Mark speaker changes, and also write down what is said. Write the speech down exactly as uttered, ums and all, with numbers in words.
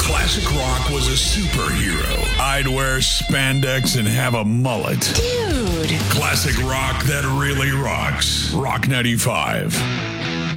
Speaker 1: classic rock was a superhero, I'd wear spandex and have a mullet.
Speaker 2: Dude.
Speaker 1: Classic rock that really rocks. Rock ninety-five.